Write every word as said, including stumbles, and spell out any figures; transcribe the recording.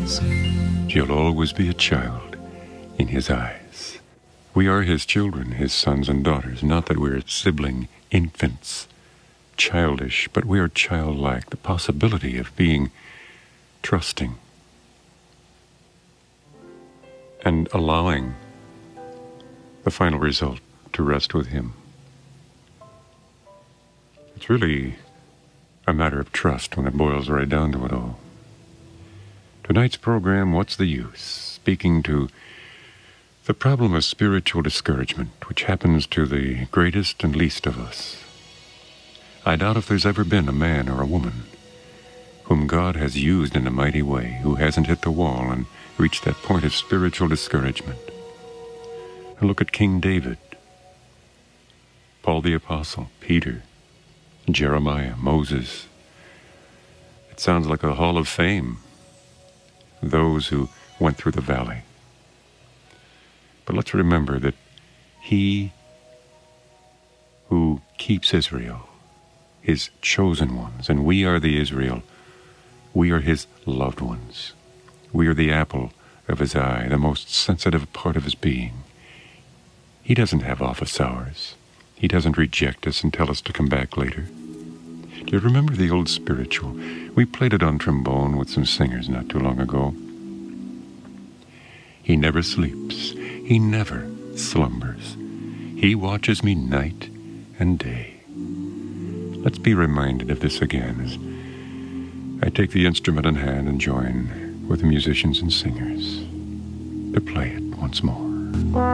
You'll always be a child in his eyes. We are his children, his sons and daughters, not that we're sibling infants, childish, but we are childlike, the possibility of being trusting and allowing the final result to rest with him. It's really a matter of trust when it boils right down to it all. Tonight's program, What's the Use? Speaking to the problem of spiritual discouragement, which happens to the greatest and least of us. I doubt if there's ever been a man or a woman whom God has used in a mighty way, who hasn't hit the wall and reached that point of spiritual discouragement. And look at King David, Paul the Apostle, Peter, Jeremiah, Moses. It sounds like a hall of fame, those who went through the valley. But let's remember that he who keeps Israel, his chosen ones, and we are the Israel, we are his loved ones. We are the apple of his eye, the most sensitive part of his being. He doesn't have office hours. He doesn't reject us and tell us to come back later. Do you remember the old spiritual? We played it on trombone with some singers not too long ago. He never sleeps. He never slumbers. He watches me night and day. Let's be reminded of this again as I take the instrument in hand and join with the musicians and singers to play it once more.